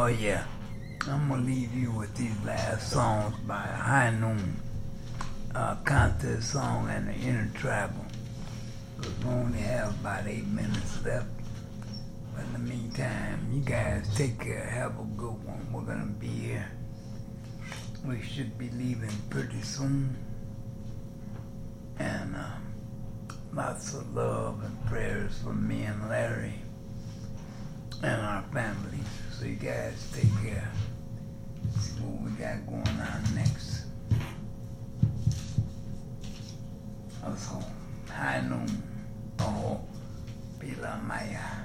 Oh yeah, I'm gonna leave you with these last songs by High Noon, contest song and the Inner Tribal. We only have about 8 minutes left. But in the meantime, you guys take care. Have a good one. We're gonna be here. We should be leaving pretty soon. And lots of love and prayers for me and Larry and our families. So you guys take care. See what we got going on next. Also, High Noon. Oh, Pila Maya.